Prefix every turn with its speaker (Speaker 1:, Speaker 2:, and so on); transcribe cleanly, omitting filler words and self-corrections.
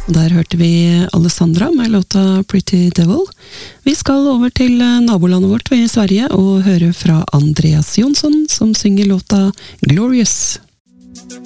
Speaker 1: Og der hørte vi Alessandra med låta Pretty Devil. Vi skal over til nabolandet vårt i Sverige og høre fra Andreas Jonsson, som synger låta Glorious.